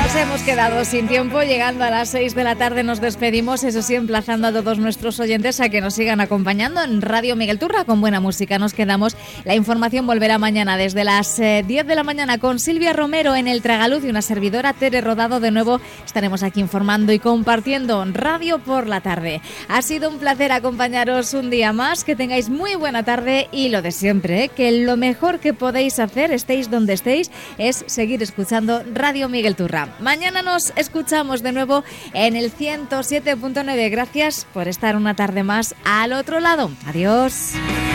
Nos hemos quedado sin tiempo, llegando a las 6 de la tarde nos despedimos, eso sí, emplazando a todos nuestros oyentes a que nos sigan acompañando en Radio Miguel Turra con buena música. Nos quedamos, la información volverá mañana desde las 10 de la mañana con Silvia Romero en el Tragaluz y una servidora, Tere Rodado. De nuevo estaremos aquí informando y compartiendo radio por la tarde. Ha sido un placer acompañaros un día más, que tengáis muy buena tarde y lo de siempre, que lo mejor que podéis hacer, estéis donde estéis, es seguir escuchando Radio Miguel Turra. Mañana nos escuchamos de nuevo en el 107.9. Gracias por estar una tarde más al otro lado. Adiós.